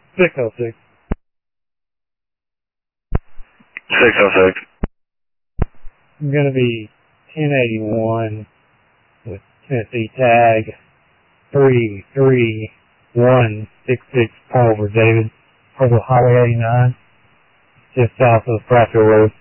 606. 606. I'm going to be 1081 with Tennessee tag 33166 Culver, David, over Highway 89, just south of Bradfield Road.